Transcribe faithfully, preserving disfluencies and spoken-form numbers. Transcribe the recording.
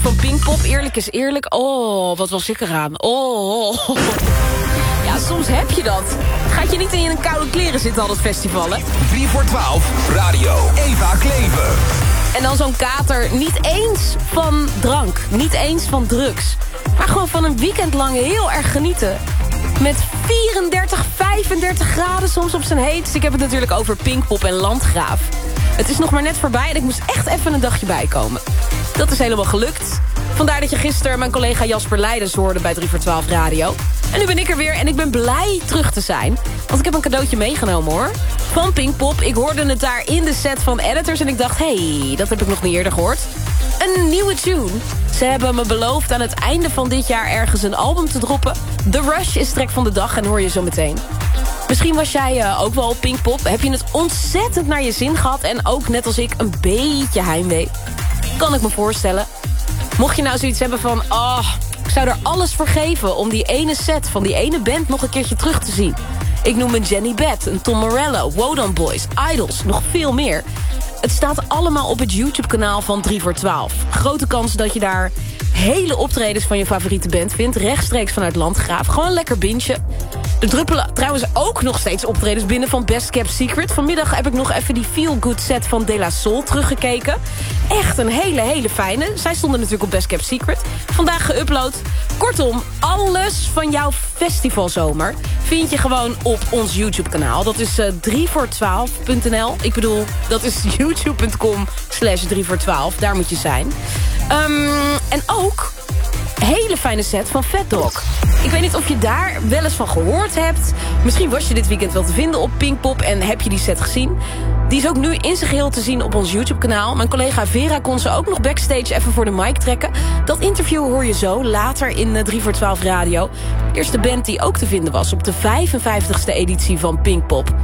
van Pinkpop. Eerlijk is eerlijk. Oh, wat was ik eraan. Oh. Ja, soms heb je dat. Gaat je niet in een koude kleren zitten al dat festival, hè? drie voor twaalf, radio Eva Klever. En dan zo'n kater, niet eens van drank, niet eens van drugs. Maar gewoon van een weekend lang heel erg genieten. Met vierendertig, vijfendertig graden soms op zijn heetst. Ik heb het natuurlijk over Pinkpop en Landgraaf. Het is nog maar net voorbij en ik moest echt even een dagje bijkomen. Dat is helemaal gelukt. Vandaar dat je gisteren mijn collega Jasper Leidens hoorde bij drie voor twaalf Radio. En nu ben ik er weer en ik ben blij terug te zijn. Want ik heb een cadeautje meegenomen, hoor. Van Pinkpop. Ik hoorde het daar in de set van Editors en ik dacht, hé, hey, dat heb ik nog niet eerder gehoord. Een nieuwe tune. Ze hebben me beloofd aan het einde van dit jaar ergens een album te droppen. The Rush is track van de dag en hoor je zo meteen. Misschien was jij uh, ook wel op Pinkpop. Heb je het ontzettend naar je zin gehad en ook net als ik een beetje heimwee? Kan ik me voorstellen. Mocht je nou zoiets hebben van, oh, ik zou er alles voor geven om die ene set van die ene band nog een keertje terug te zien. Ik noem een Jenny Beth, een Tom Morello, Wodan Boys, Idols, nog veel meer. Het staat allemaal op het YouTube-kanaal van drie voor twaalf. Grote kans dat je daar hele optredens van je favoriete band vindt. Rechtstreeks vanuit Landgraaf. Gewoon lekker bintje. Er druppelen trouwens ook nog steeds optredens binnen van Best Kept Secret. Vanmiddag heb ik nog even die Feel Good set van De La Soul teruggekeken. Echt een hele, hele fijne. Zij stonden natuurlijk op Best Kept Secret. Vandaag geüpload. Kortom, alles van jouw festivalzomer vind je gewoon op ons YouTube-kanaal. Dat is uh, drie voor twaalf punt n l. Ik bedoel, dat is youtube punt com slash drie voor twaalf. Daar moet je zijn. Um, en ook hele fijne set van Fat Dog. Ik weet niet of je daar wel eens van gehoord hebt. Misschien was je dit weekend wel te vinden op Pinkpop en heb je die set gezien. Die is ook nu in zijn geheel te zien op ons YouTube-kanaal. Mijn collega Vera kon ze ook nog backstage even voor de mic trekken. Dat interview hoor je zo, later in drie voor twaalf Radio. Eerst de band die ook te vinden was op de vijfenvijftigste editie van Pinkpop.